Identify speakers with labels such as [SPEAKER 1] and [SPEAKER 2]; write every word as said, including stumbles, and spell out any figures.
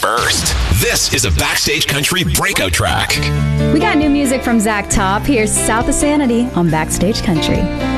[SPEAKER 1] first. This is a Backstage Country breakout track.
[SPEAKER 2] We got new music from Zach Top. Here's South of Sanity on Backstage Country.